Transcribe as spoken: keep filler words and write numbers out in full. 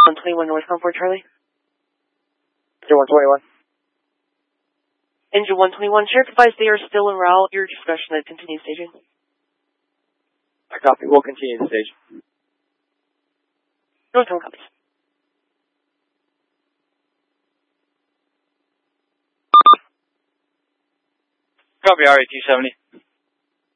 one twenty-one northbound for Charlie. Engine one twenty-one. Engine one twenty-one, sheriff advised they are still en route. Your discretion to continue staging. I copy. We'll continue the stage. Northbound copies. Copy, R A two seventy.